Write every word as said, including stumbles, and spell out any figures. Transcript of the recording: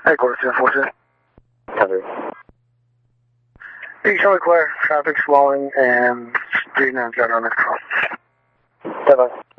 Hey, quarter two four two. Cover. Hey, Charlie Claire, traffic swelling and three nine zero on this call. Bye-bye.